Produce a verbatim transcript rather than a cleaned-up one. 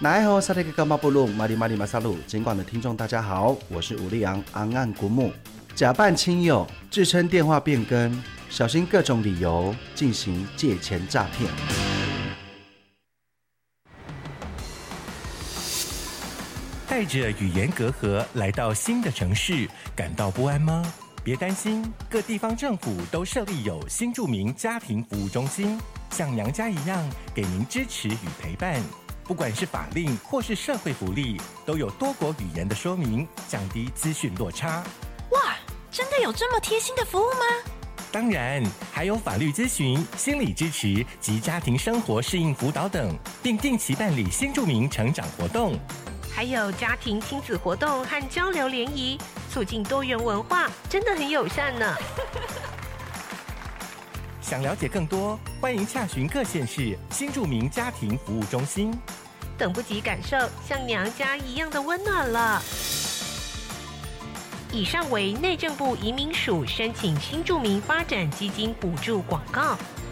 奈后萨利格伽马布鲁马里马里马萨鲁，尽管的听众大家好，我是吴立昂昂岸古木，假扮亲友，自称电话变更，小心各种理由进行借钱诈骗。 带着语言隔阂来到新的城市，感到不安吗？别担心，各地方政府都设立有新住民家庭服务中心，像娘家一样给您支持与陪伴。不管是法令或是社会福利，都有多国语言的说明，降低资讯落差。 哇，真的有这么贴心的服务吗？ 当然，还有法律咨询、心理支持及家庭生活适应辅导等，并定期办理新住民成长活动。 还有家庭亲子活动和交流联谊，促进多元文化，真的很友善呢。 想了解更多，欢迎洽询各县市新住民家庭服务中心。 等不及感受像娘家一样的温暖了。以上为内政部移民署申请新住民发展基金补助广告。